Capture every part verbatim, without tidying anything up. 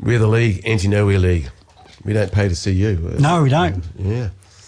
We're the league, anti-nowhere league. We don't pay to see you. No, we don't. Yeah.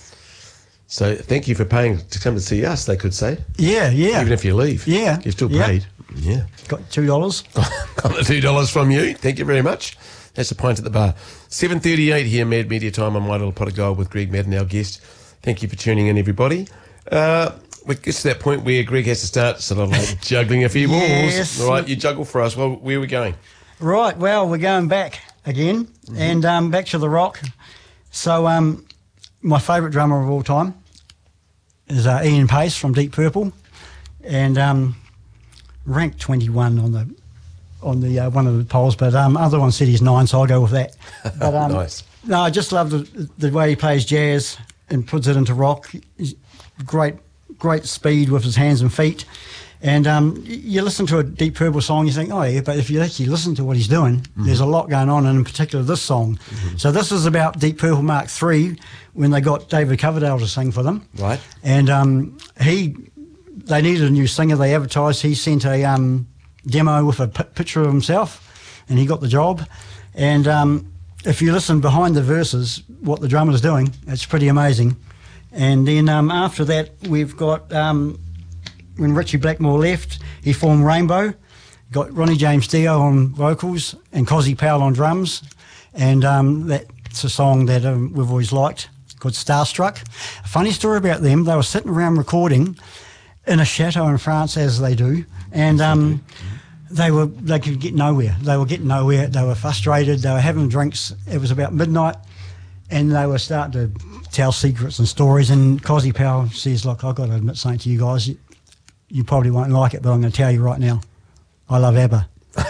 So thank you for paying to come to see us, they could say. Yeah, yeah. Even if you leave. Yeah. You're still yeah. paid. Yeah. Got two dollars. Got the two dollars from you. Thank you very much. That's a pint at the bar. seven thirty-eight here, Mad Media Time on My Little Pot of Gold with Greg Madden, our guest. Thank you for tuning in, everybody. Uh, we get to that point where Greg has to start sort of like juggling a few balls. Yes. All right, you juggle for us. Well, where are we going? Right, well, we're going back again, mm-hmm. and um, back to the rock. So um, my favourite drummer of all time is uh, Ian Pace from Deep Purple, and um, ranked twenty-one on the on the uh, one of the polls, but um, other one said he's nine, so I'll go with that. But, um, nice. No, I just love the the way he plays jazz and puts it into rock. He's great, great speed with his hands and feet. And um, you listen to a Deep Purple song, you think, oh yeah, but if you actually listen to what he's doing, mm-hmm. there's a lot going on, and in particular this song. Mm-hmm. So this is about Deep Purple Mark three, when they got David Coverdale to sing for them. Right. And um, he, they needed a new singer. They advertised. He sent a um, demo with a p- picture of himself, and he got the job. And um, if you listen behind the verses, what the drummer's doing, it's pretty amazing. And then um, after that, we've got... Um, when Richie Blackmore left, he formed Rainbow, got Ronnie James Dio on vocals and Cozzy Powell on drums, and um, that's a song that um, we've always liked, called Starstruck. A funny story about them, they were sitting around recording in a chateau in France, as they do, and um, they were they could get nowhere. They were getting nowhere, they were frustrated, they were having drinks. It was about midnight, and they were starting to tell secrets and stories, and Cozzy Powell says, look, I've got to admit something to you guys. You probably won't like it, but I'm going to tell you right now, I love ABBA.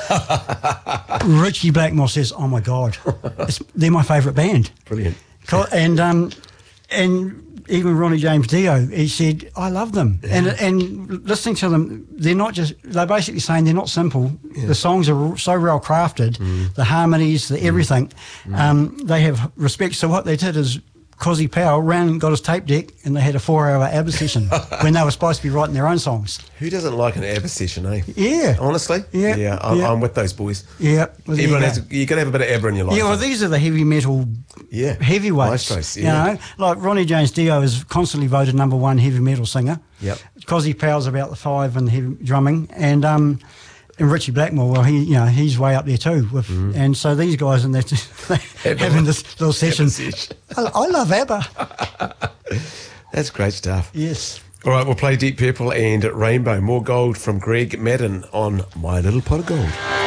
Richie Blackmore says, oh my God, it's, they're my favourite band. Brilliant. And um, and even Ronnie James Dio, he said, I love them. Yeah. And and listening to them, they're not just, they're basically saying they're not simple. Yeah. The songs are so well crafted, mm. the harmonies, the everything. Mm. Um, they have respect. So what they did is, Cozzy Powell ran and got his tape deck, and they had a four-hour ABBA session when they were supposed to be writing their own songs. Who doesn't like an ABBA session, eh? Yeah. Honestly? Yeah. Yeah, I'm, yeah. I'm with those boys. Yeah. Well, Everyone you has to, you got to have a bit of ABBA in your life. Yeah, well, these are the heavy metal yeah. heavyweights. Maestros, yeah. You know, like Ronnie James Dio is constantly voted number one heavy metal singer. Yep. Cozzy Powell's about the five in heavy drumming, and um, and Richie Blackmore, well, he you know he's way up there too. With mm. and so these guys and they're having this little session. session. I, I love ABBA. That's great stuff. Yes. All right, we'll play Deep Purple and Rainbow. More gold from Greg Madden on My Little Pot of Gold.